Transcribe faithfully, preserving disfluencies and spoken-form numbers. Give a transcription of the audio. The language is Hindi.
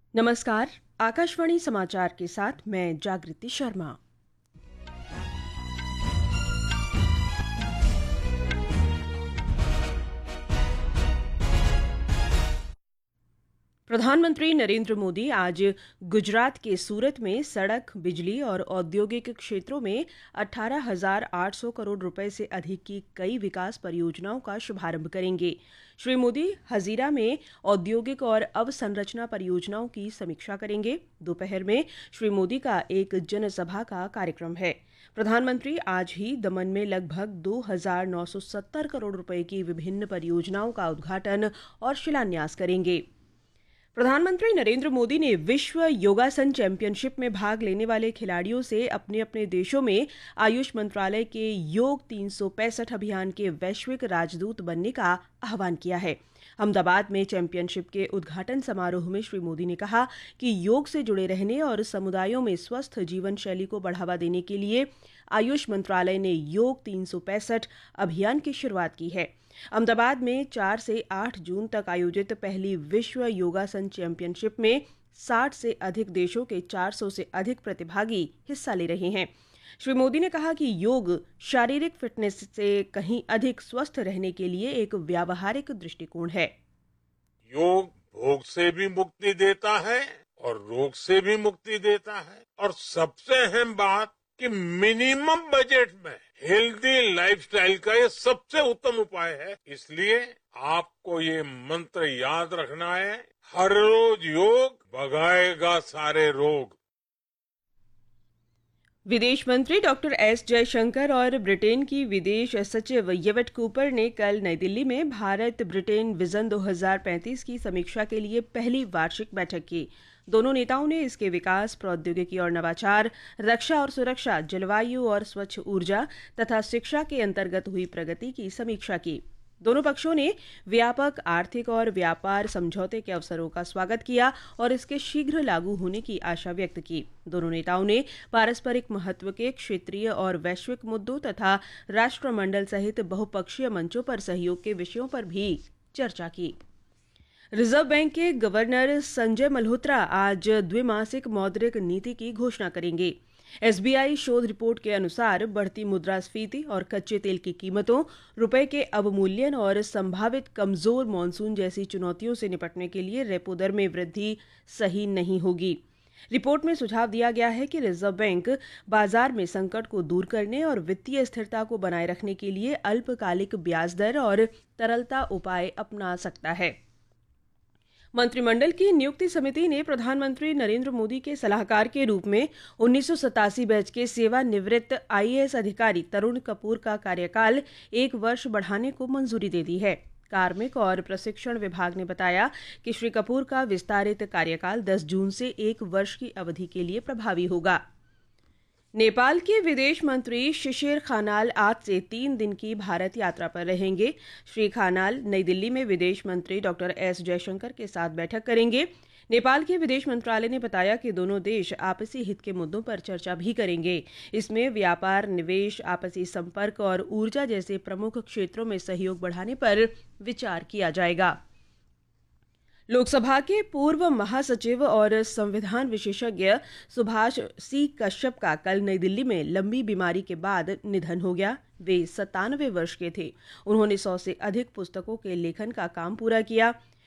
नमस्कार। आकाशवाणी समाचार के साथ मैं जागृति शर्मा। प्रधानमंत्री नरेंद्र मोदी आज गुजरात के सूरत में सड़क, बिजली और औद्योगिक क्षेत्रों में अठारह हज़ार आठ सौ करोड़ रुपए से अधिक की कई विकास परियोजनाओं का शुभारंभ करेंगे। श्री मोदी हजीरा में औद्योगिक और अवसंरचना परियोजनाओं की समीक्षा करेंगे। दोपहर में श्री मोदी का एक जनसभा का कार्यक्रम है। प्रधानमंत्री आज ही दमन में लगभग दो हज़ार नौ सौ सत्तर करोड़ रुपए की विभिन्न परियोजनाओं का उद्घाटन और शिलान्यास करेंगे। प्रधानमंत्री नरेंद्र मोदी ने विश्व योगासन चैंपियनशिप में भाग लेने वाले खिलाड़ियों से अपने अपने देशों में आयुष मंत्रालय के योग तीन सौ पैंसठ अभियान के वैश्विक राजदूत बनने का आह्वान किया है। अहमदाबाद में चैंपियनशिप के उद्घाटन समारोह में श्री मोदी ने कहा कि योग से जुड़े रहने और समुदायों में स्वस्थ जीवन शैली को बढ़ावा देने के लिए आयुष मंत्रालय ने योग तीन सौ पैंसठ अभियान की शुरुआत की है। अहमदाबाद में चार से आठ जून तक आयोजित पहली विश्व योगासन चैंपियनशिप में साठ से अधिक देशों के चार सौ से अधिक प्रतिभागी हिस्सा ले रहे हैं। श्री मोदी ने कहा कि योग शारीरिक फिटनेस से कहीं अधिक स्वस्थ रहने के लिए एक व्यावहारिक दृष्टिकोण है। योग भोग से भी मुक्ति देता है और रोग से भी मुक्ति देता है, और सबसे अहम बात कि मिनिमम बजट में हेल्दी लाइफस्टाइल का ये सबसे उत्तम उपाय है। इसलिए आपको ये मंत्र याद रखना है, हर रोज योग भगाएगा सारे रोग। विदेश मंत्री डॉक्टर एस जयशंकर और ब्रिटेन की विदेश सचिव येवेट कूपर ने कल नई दिल्ली में भारत ब्रिटेन विजन दो हज़ार पैंतीस की समीक्षा के लिए पहली वार्षिक बैठक की। दोनों नेताओं ने इसके विकास, प्रौद्योगिकी और नवाचार, रक्षा और सुरक्षा, जलवायु और स्वच्छ ऊर्जा तथा शिक्षा के अंतर्गत हुई प्रगति की समीक्षा की। दोनों पक्षों ने व्यापक आर्थिक और व्यापार समझौते के अवसरों का स्वागत किया और इसके शीघ्र लागू होने की आशा व्यक्त की। दोनों नेताओं ने पारस्परिक महत्व के क्षेत्रीय और वैश्विक मुद्दों तथा राष्ट्रमंडल सहित बहुपक्षीय मंचों पर सहयोग के विषयों पर भी चर्चा की। रिजर्व बैंक के गवर्नर संजय मल्होत्रा आज द्विमासिक मौद्रिक नीति की घोषणा करेंगे। एसबीआई शोध रिपोर्ट के अनुसार बढ़ती मुद्रास्फीति और कच्चे तेल की कीमतों, रुपए के अवमूल्यन और संभावित कमजोर मॉनसून जैसी चुनौतियों से निपटने के लिए रेपो दर में वृद्धि सही नहीं होगी। रिपोर्ट में सुझाव दिया गया है कि रिजर्व बैंक बाजार में संकट को दूर करने और वित्तीय स्थिरता को बनाए रखने के लिए अल्पकालिक ब्याज दर और तरलता उपाय अपना सकता है। मंत्रिमंडल की नियुक्ति समिति ने प्रधानमंत्री नरेंद्र मोदी के सलाहकार के रूप में उन्नीस सौ सतासी बैच के सेवानिवृत्त आईएएस अधिकारी तरुण कपूर का कार्यकाल एक वर्ष बढ़ाने को मंजूरी दे दी है। कार्मिक और प्रशिक्षण विभाग ने बताया कि श्री कपूर का विस्तारित कार्यकाल दस जून से एक वर्ष की अवधि के लिए प्रभावी होगा। नेपाल के विदेश मंत्री शिशिर खानाल आज से तीन दिन की भारत यात्रा पर रहेंगे। श्री खानाल नई दिल्ली में विदेश मंत्री डॉक्टर एस जयशंकर के साथ बैठक करेंगे। नेपाल के विदेश मंत्रालय ने बताया कि दोनों देश आपसी हित के मुद्दों पर चर्चा भी करेंगे। इसमें व्यापार, निवेश, आपसी संपर्क और ऊर्जा जैसे प्रमुख क्षेत्रों में सहयोग बढ़ाने पर विचार किया जाएगा। लोकसभा के पूर्व महासचिव और संविधान विशेषज्ञ सुभाष सी कश्यप का कल नई दिल्ली में लंबी बीमारी के बाद निधन हो गया। वे सत्तानवे वर्ष के थे। उन्होंने सौ से अधिक पुस्तकों के लेखन का काम पूरा किया।